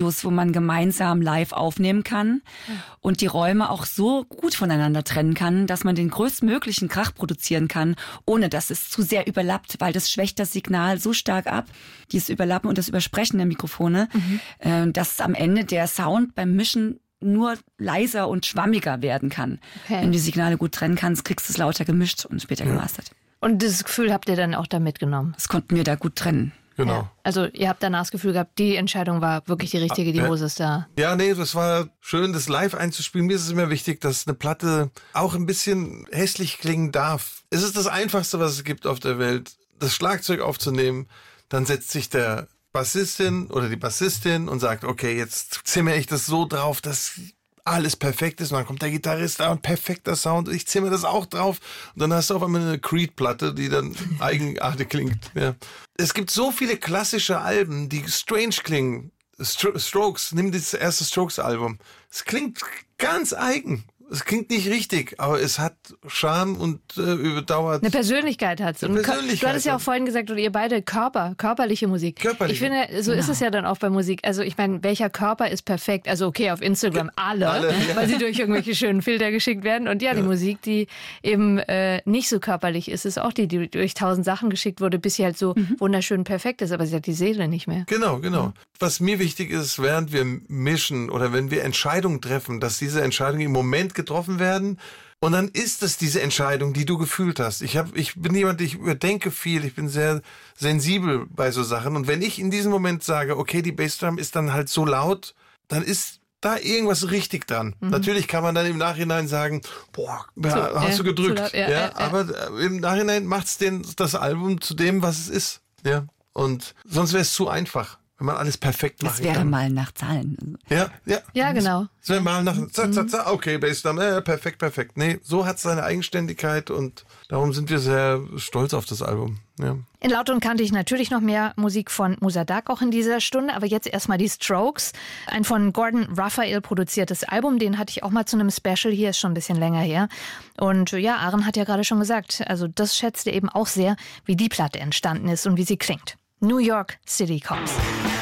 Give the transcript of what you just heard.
Studios, wo man gemeinsam live aufnehmen kann und die Räume auch so gut voneinander trennen kann, dass man den größtmöglichen Krach produzieren kann, ohne dass es zu sehr überlappt, weil das schwächt das Signal so stark ab, dieses Überlappen und das Übersprechen der Mikrofone, dass am Ende der Sound beim Mischen nur leiser und schwammiger werden kann. Okay. Wenn du die Signale gut trennen kannst, kriegst du es lauter gemischt und später gemastert. Und dieses Gefühl habt ihr dann auch da mitgenommen? Das konnten wir da gut trennen. Genau. Ja. Also ihr habt danach das Gefühl gehabt, die Entscheidung war wirklich die richtige, die Hose ist da. Ja, nee, das war schön, das live einzuspielen. Mir ist es immer wichtig, dass eine Platte auch ein bisschen hässlich klingen darf. Es ist das Einfachste, was es gibt auf der Welt, das Schlagzeug aufzunehmen. Dann setzt sich der Bassistin oder die Bassistin und sagt, okay, jetzt zimmere ich das so drauf, dass alles perfekt ist. Und dann kommt der Gitarrist da und perfekter Sound. Ich zimmere das auch drauf. Und dann hast du auf einmal eine Creed-Platte, die dann eigenartig klingt. Ja. Es gibt so viele klassische Alben, die strange klingen. Strokes, nimm das erste Strokes-Album. Es klingt ganz eigen. Es klingt nicht richtig, aber es hat Charme und überdauert. Eine Persönlichkeit hat es. Du hattest ja auch vorhin gesagt, oder ihr beide körperliche Musik. Ich finde, so ist es ja dann auch bei Musik. Also ich meine, welcher Körper ist perfekt? Also okay, auf Instagram alle weil sie durch irgendwelche schönen Filter geschickt werden. Und die Musik, die eben nicht so körperlich ist, ist auch die durch 1000 Sachen geschickt wurde, bis sie halt so wunderschön perfekt ist. Aber sie hat die Seele nicht mehr. Genau. Was mir wichtig ist, während wir mischen oder wenn wir Entscheidungen treffen, dass diese Entscheidungen im Moment getroffen werden. Und dann ist es diese Entscheidung, die du gefühlt hast. Ich bin jemand, ich überdenke viel, ich bin sehr sensibel bei so Sachen. Und wenn ich in diesem Moment sage, okay, die Bassdrum ist dann halt so laut, dann ist da irgendwas richtig dran. Natürlich kann man dann im Nachhinein sagen, boah, hast du gedrückt. Aber im Nachhinein macht's das Album zu dem, was es ist. Ja. Und sonst wäre es zu einfach. Wenn man alles perfekt machen kann. Das wäre mal nach Zahlen. Ja, genau. Das wäre mal nach okay, Bassdrum, perfekt. Nee, so hat es seine Eigenständigkeit und darum sind wir sehr stolz auf das Album. Ja. In Laut und kannte ich natürlich noch mehr Musik von Musa Dagg auch in dieser Stunde, aber jetzt erstmal die Strokes. Ein von Gordon Raphael produziertes Album, den hatte ich auch mal zu einem Special hier, ist schon ein bisschen länger her. Und ja, Aaron hat ja gerade schon gesagt, also das schätzt er eben auch sehr, wie die Platte entstanden ist und wie sie klingt. New York City Cops.